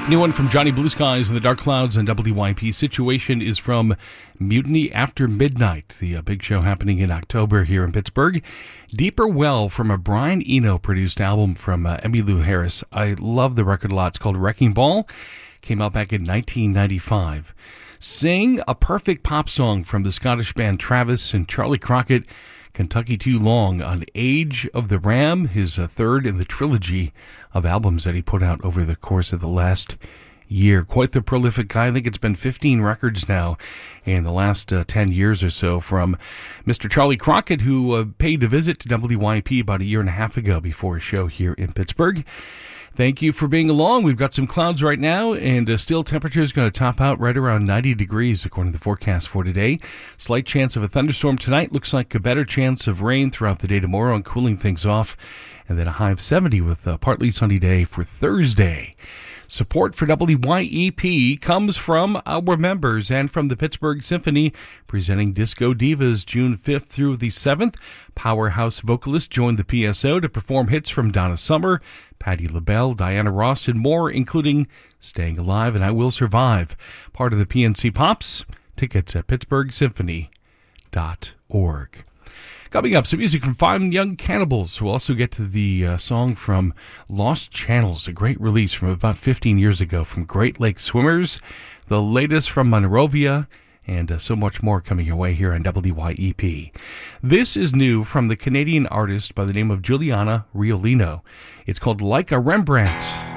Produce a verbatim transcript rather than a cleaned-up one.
New one from Johnny Blue Skies and the Dark Clouds and W Y P. Situation is from Mutiny After Midnight, the uh, big show happening in October here in Pittsburgh. Deeper Well from a Brian Eno-produced album from uh, Emmylou Harris. I love the record a lot. It's called Wrecking Ball. Came out back in nineteen ninety-five. Sing, a perfect pop song from the Scottish band Travis and Charlie Crockett. Kentucky Too Long on Age of the Ram, his uh, third in the trilogy of albums that he put out over the course of the last year. Quite the prolific guy. I think it's been fifteen records now in the last uh, ten years or so from Mister Charlie Crockett, who uh, paid a visit to W Y P about a year and a half ago before a show here in Pittsburgh. Thank you for being along. We've got some clouds right now, and uh, still temperature is going to top out right around ninety degrees, according to the forecast for today. Slight chance of a thunderstorm tonight. Looks like a better chance of rain throughout the day tomorrow and cooling things off. And then a high of seventy with a partly sunny day for Thursday. Support for W Y E P comes from our members and from the Pittsburgh Symphony, presenting Disco Divas June fifth through the seventh. Powerhouse vocalists joined the P S O to perform hits from Donna Summer, Patti LaBelle, Diana Ross, and more, including Staying Alive and I Will Survive. Part of the P N C Pops. Tickets at pittsburgh symphony dot org. Coming up, some music from Five Young Cannibals. We'll also get to the uh, song from Lost Channels, a great release from about fifteen years ago from Great Lake Swimmers, the latest from Monrovia, and uh, so much more coming your way here on W Y E P. This is new from the Canadian artist by the name of Juliana Riolino. It's called Like a Rembrandt.